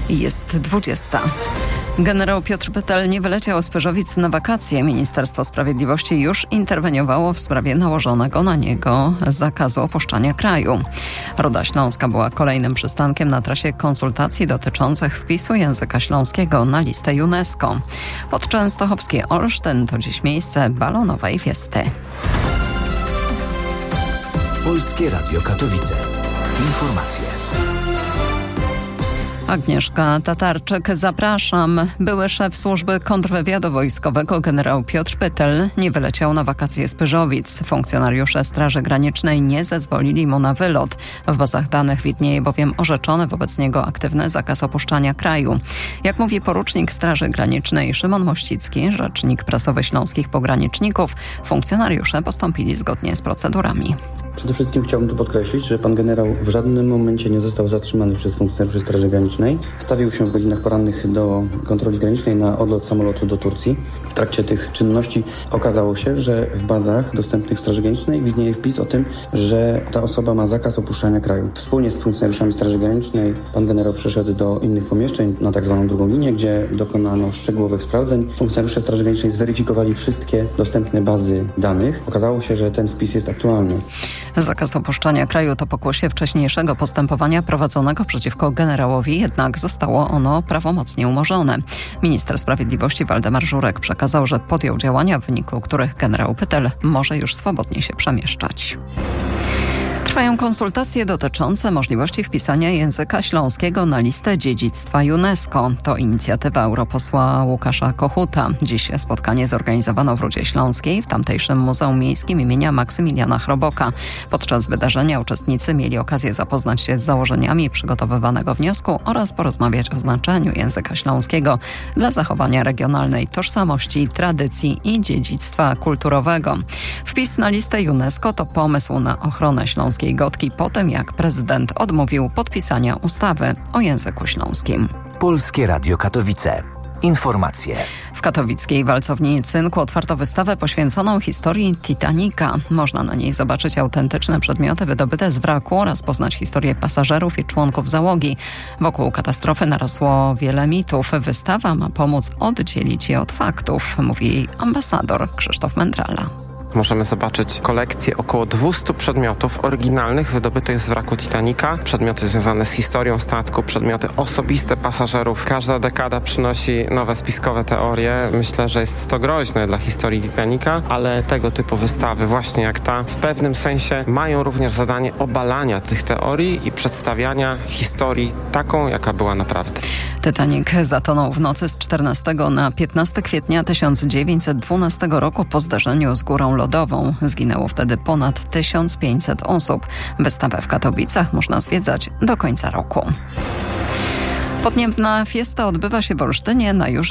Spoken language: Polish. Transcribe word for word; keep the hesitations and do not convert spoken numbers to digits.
Jest dwudziesta. Generał Piotr Pytel nie wyleciał z Pyrzowic na wakacje. Ministerstwo Sprawiedliwości już interweniowało w sprawie nałożonego na niego zakazu opuszczania kraju. Ruda Śląska była kolejnym przystankiem na trasie konsultacji dotyczących wpisu języka śląskiego na listę UNESCO. Podczęstochowski Olsztyn to dziś miejsce balonowej fiesty. Polskie Radio Katowice. Informacje. Agnieszka Tatarczyk, zapraszam. Były szef służby kontrwywiadu wojskowego generał Piotr Pytel nie wyleciał na wakacje z Pyrzowic. Funkcjonariusze Straży Granicznej nie zezwolili mu na wylot. W bazach danych widnieje bowiem orzeczony wobec niego aktywny zakaz opuszczania kraju. Jak mówi porucznik Straży Granicznej Szymon Mościcki, rzecznik prasowy śląskich pograniczników, funkcjonariusze postąpili zgodnie z procedurami. Przede wszystkim chciałbym tu podkreślić, że pan generał w żadnym momencie nie został zatrzymany przez funkcjonariuszy Straży Granicznej. Stawił się w godzinach porannych do kontroli granicznej na odlot samolotu do Turcji. W trakcie tych czynności okazało się, że w bazach dostępnych Straży Granicznej widnieje wpis o tym, że ta osoba ma zakaz opuszczania kraju. Wspólnie z funkcjonariuszami Straży Granicznej pan generał przeszedł do innych pomieszczeń na tak zwaną drugą linię, gdzie dokonano szczegółowych sprawdzeń. Funkcjonariusze Straży Granicznej zweryfikowali wszystkie dostępne bazy danych. Okazało się, że ten wpis jest aktualny. Zakaz opuszczania kraju to pokłosie wcześniejszego postępowania prowadzonego przeciwko generałowi, jednak zostało ono prawomocnie umorzone. Minister Sprawiedliwości Waldemar Żurek przekazał, że podjął działania, w wyniku których generał Pytel może już swobodnie się przemieszczać. Trwają konsultacje dotyczące możliwości wpisania języka śląskiego na listę dziedzictwa UNESCO. To inicjatywa europosła Łukasza Kochuta. Dziś spotkanie zorganizowano w Rudzie Śląskiej w tamtejszym Muzeum Miejskim imienia Maksymiliana Chroboka. Podczas wydarzenia uczestnicy mieli okazję zapoznać się z założeniami przygotowywanego wniosku oraz porozmawiać o znaczeniu języka śląskiego dla zachowania regionalnej tożsamości, tradycji i dziedzictwa kulturowego. Wpis na listę UNESCO to pomysł na ochronę śląskiej Gotki po tym, jak prezydent odmówił podpisania ustawy o języku śląskim. Polskie Radio Katowice. Informacje. W katowickiej walcowni Cynku otwarto wystawę poświęconą historii Titanica. Można na niej zobaczyć autentyczne przedmioty wydobyte z wraku oraz poznać historię pasażerów i członków załogi. Wokół katastrofy narosło wiele mitów. Wystawa ma pomóc oddzielić je od faktów, mówi jej ambasador Krzysztof Mędrala. Możemy zobaczyć kolekcję około dwieście przedmiotów oryginalnych wydobytych z wraku Titanica. Przedmioty związane z historią statku, przedmioty osobiste pasażerów. Każda dekada przynosi nowe spiskowe teorie. Myślę, że jest to groźne dla historii Titanica, ale tego typu wystawy, właśnie jak ta, w pewnym sensie mają również zadanie obalania tych teorii i przedstawiania historii taką, jaka była naprawdę. Titanic zatonął w nocy z czternastego na piętnastego kwietnia tysiąc dziewięćset dwunastego roku po zderzeniu z górą lodową. Zginęło wtedy ponad tysiąc pięćset osób. Wystawę w Katowicach można zwiedzać do końca roku. Podniebna fiesta odbywa się w Olsztynie na już